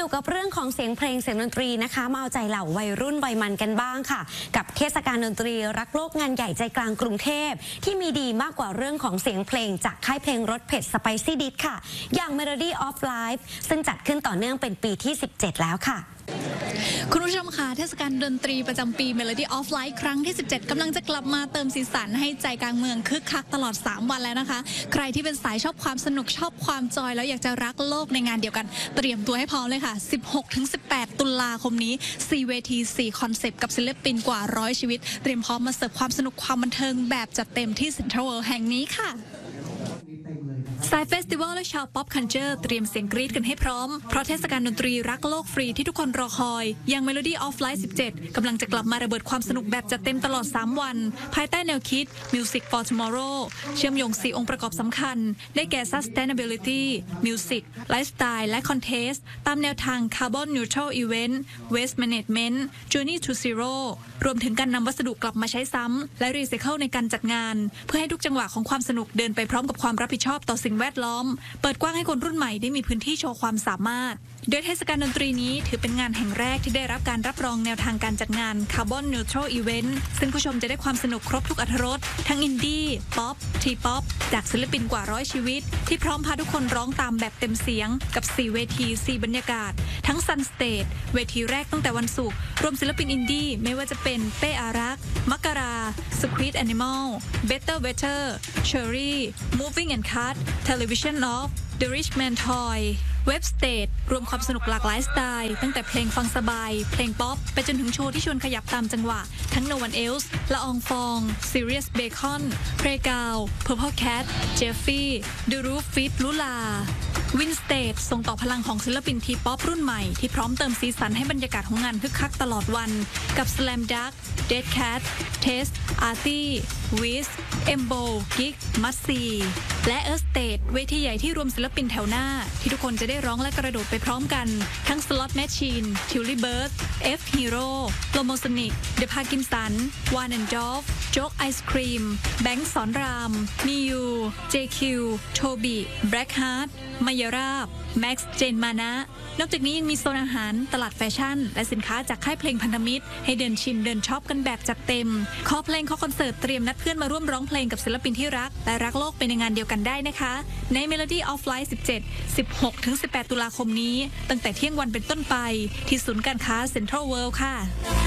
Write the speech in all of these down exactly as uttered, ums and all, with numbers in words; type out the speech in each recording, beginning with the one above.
อยู่กับเรื่องของเสียงเพลงเสียงดนตรีนะคะมาเอาใจเหล่าวัยรุ่นวัยมันกันบ้างค่ะกับเทศกาลดนตรีรักโลกงานใหญ่ใจกลางกรุงเทพที่มีดีมากกว่าเรื่องของเสียงเพลงจากค่ายเพลงรสเผ็ดสไปซี่ดิสค่ะอย่าง Melody of Life ซึ่งจัดขึ้นต่อเนื่องเป็นปีที่สิบเจ็ดแล้วค่ะคุณผู้ชมคะเทศกาลดนตรีประจำปี Melody of Life ครั้งที่สิบเจ็ดกำลังจะกลับมาเติมสีสันให้ใจกลางเมืองคึกคักตลอดสามวันแล้วนะคะใครที่เป็นสายชอบความสนุกชอบความจอยแล้วอยากจะรักโลกในงานเดียวกันเตรียมตัวให้พร้อมเลยค่ะ สิบหกถึงสิบแปด ตุลาคมนี้สี่เวทีสี่คอนเซปต์กับศิลปินกว่าร้อยชีวิตเตรียมพร้อมมาเสิร์ฟความสนุกความบันเทิงแบบจัดเต็มที่เซ็นทรัลเวิลด์แห่งนี้ค่ะสายเฟสติวัลและชาวป๊อปคัลเจอร์เตรียมเสียงกรี๊ดกันให้พร้อมเพราะเทศกาลดนตรีรักโลกฟรีที่ทุกคนรอคอยอย่าง Melody of Life สิบเจ็ดกำลังจะกลับมาระเบิดความสนุกแบบจัดเต็มตลอดสามวันภายใต้แนวคิด Music for Tomorrow เชื่อมโยงสี่องค์ประกอบสำคัญได้แก่ Sustainability Music Lifestyle และ Contest ตามแนวทาง Carbon Neutral Event Waste Management Journey to Zero รวมถึงการนำวัสดุกลับมาใช้ซ้ำและรีไซเคิลในการจัดงานเพื่อให้ทุกจังหวะของความสนุกเดินไปพร้อมกับความรับผิดชอบต่อสิ่งแวดล้อมเปิดกว้างให้คนรุ่นใหม่ได้มีพื้นที่โชว์ความสามารถโดยเทศกาลดนตรีนี้ถือเป็นงานแห่งแรกที่ได้รับการรับรองแนวทางการจัดงาน Carbon Neutral Event ซึ่งผู้ชมจะได้ความสนุกครบทุกอรรถรสทั้งอินดี้ป๊อปทีป๊อปจากศิลปินกว่าร้อยชีวิตที่พร้อมพาทุกคนร้องตามแบบเต็มเสียงกับสี่เวทีสี่บรรยากาศทั้ง Sun Stage เวทีแรกตั้งแต่วันศุกร์รวมศิลปินอินดี้ไม่ว่าจะเป็นเป้อารักษ์มักกรา Squid Animal Better Better Cherry Moving and Cut Television of The Rich Man Toyเว็บสเตจรวมความสนุกหลากหลายสไตล์ตั้งแต่เพลงฟังสบายเพลงป๊อปไปจนถึงโชว์ที่ชวนขยับตามจังหวะทั้ง No One Else ละอองฟอง Serious Bacon Playground Purple Cat Jeffy The Roof Fit ลุลาวินสเตจส่งต่อพลังของศิลปินทีป๊อปรุ่นใหม่ที่พร้อมเติมสีสันให้บรรยากาศของงานคึกคักตลอดวันกับ Slam Dunk Dead Cat Test Artie Wiz Embo Gig Massey และ Earth Stage เวทีใหญ่ที่รวมศิลปินแถวหน้าที่ทุกคนจะได้ร้องและกระโดดไปพร้อมกันทั้ง Slot Machine Tully Bird F Hero Lomosonic The Parkinson One and Dove โจ๊กไอศครีมแบงค์สอนรามมิยู เจ คิว โทบีแบล็คฮาร์ดมายาราบแม็กซ์เจนมานะนอกจากนี้ยังมีโซนอาหารตลาดแฟชั่นและสินค้าจากค่ายเพลงพันธมิตรให้เดินชิมเดินช็อปกันแบบจัดเต็มคอเพลงคอคอนเสิร์ตเตรียมนัดเพื่อนมาร่วมร้องเพลงกับศิลปินที่รักและรักโลกไปในงานเดียวกันได้นะคะใน Melody of Life สิบเจ็ด สิบหกถึงสิบแปด ตุลาคมนี้ตั้งแต่เที่ยงวันเป็นต้นไปที่ศูนย์การค้าเซ็นทรัลเวิลด์ค่ะ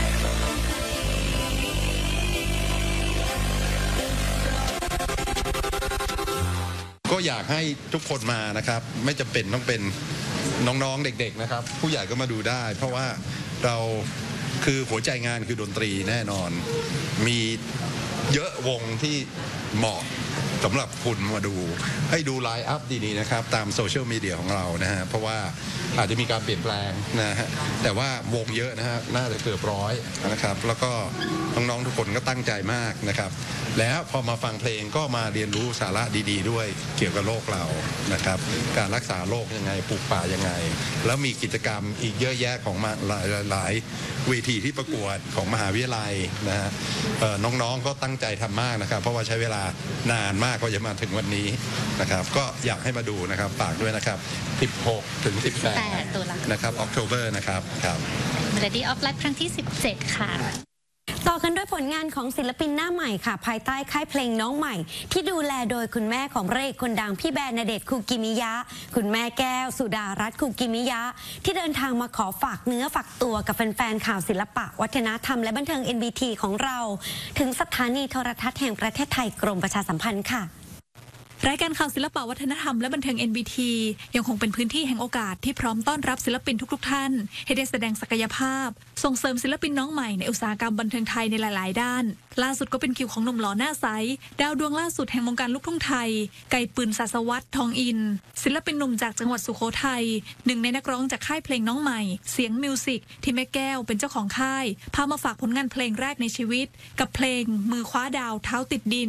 ก็อยากให้ทุกคนมานะครับไม่จำเป็นต้องเป็นน้องๆเด็กๆนะครับผู้ใหญ่ก็มาดูได้เพราะว่าเราคือหัวใจงานคือดนตรีแน่นอนมีเยอะวงที่เหมาะสำหรับคุณมาดูให้ดูไลน์อัพดีๆนะครับตามโซเชียลมีเดียของเรานะฮะเพราะว่าอาจจะมีการเปลี่ยนแปลงนะฮะแต่ว่าวงเยอะนะฮะน่าจะเกือบร้อยนะครับแล้วก็น้องๆทุกคนก็ตั้งใจมากนะครับแล้วพอมาฟังเพลงก็มาเรียนรู้สาระดีๆด้วยเกี่ยวกับโลกเรานะครับการรักษาโลกยังไงปลูกป่ายังไงแล้วมีกิจกรรมอีกเยอะแยะของมาหลายๆเวทีที่ประกวดของมหาวิทยาลัยนะฮะน้องๆก็ตั้งใจทำมากนะครับเพราะว่าใช้เวลานานมากก็จะมาถึงวันนี้นะครับก็อยากให้มาดูนะครับฝากด้วยนะครับสิบหกถึงสิบแปดตุลาคมนะครับ October นะครับครับ Melody of Life ครั้งที่สิบเจ็ดค่ะต่อกันด้วยผลงานของศิลปินหน้าใหม่ค่ะภายใต้ค่ายเพลงน้องใหม่ที่ดูแลโดยคุณแม่ของพระเอกคนดังพี่แบรนณเดชน์คูกิมิยะคุณแม่แก้วสุดารัตน์คูกิมิยะที่เดินทางมาขอฝากเนื้อฝากตัวกับแฟนๆข่าวศิลปะวัฒนธรรมและบันเทิง เอ็น บี ที ของเราถึงสถานีโทรทัศน์แห่งประเทศไทยกรมประชาสัมพันธ์ค่ะรายการข่าวศิลปะวัฒนธรรมและบันเทิง เอ็น บี ที ยังคงเป็นพื้นที่แห่งโอกาสที่พร้อมต้อนรับศิลปินทุกๆท่านให้ได้แสดงศักยภาพส่งเสริมศิลปินน้องใหม่ในอุตสาหกรรมบันเทิงไทยในหลายๆด้านล่าสุดก็เป็นคิวของหนุ่มหล่อหน้าใสดาวดวงล่าสุดแห่งวงการลูกทุ่งไทยไก่ปืนศาสวัฒน์ทองอินศิลปินหนุ่มจากจังหวัดสุโขทัยหนึ่งในนักร้องจากค่ายเพลงน้องใหม่เสียงมิวสิกที่แม่แก้วเป็นเจ้าของค่ายพามาฝากผลงานเพลงแรกในชีวิตกับเพลงมือคว้าดาวเท้าติดดิน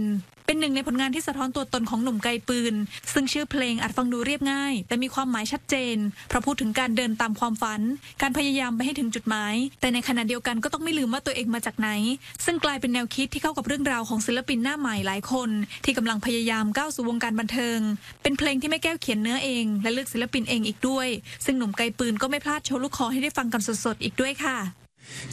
เป็นหนึ่งในผลงานที่สะท้อนตัวตนของหนุ่มไกลปืนซึ่งชื่อเพลงอาจฟังดูเรียบง่ายแต่มีความหมายชัดเจนเพราะพูดถึงการเดินตามความฝันการพยายามไปให้ถึงจุดหมายแต่ในขณะเดียวกันก็ต้องไม่ลืมว่าตัวเองมาจากไหนซึ่งกลายเป็นแนวคิดที่เข้ากับเรื่องราวของศิลปินหน้าใหม่หลายคนที่กำลังพยายามก้าวสู่วงการบันเทิงเป็นเพลงที่แม่แก้วเขียนเนื้อเองและเลือกศิลปินเองอีกด้วยซึ่งหนุ่มไกลปืนก็ไม่พลาดโชว์ลูกคอให้ได้ฟังกันสดๆอีกด้วยค่ะ